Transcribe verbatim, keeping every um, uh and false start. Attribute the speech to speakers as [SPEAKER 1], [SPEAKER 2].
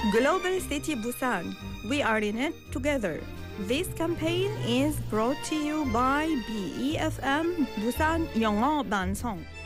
[SPEAKER 1] Global City Busan. We are in it together. This campaign is brought to you by B E F M Busan 영어 방송.